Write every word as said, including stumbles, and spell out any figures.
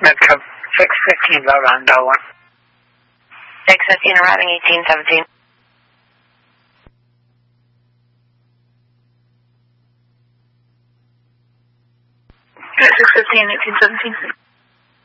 Metro six fifteen, Lowland, one. six fifteen, arriving eighteen seventeen. six fifteen, eighteen seventeen.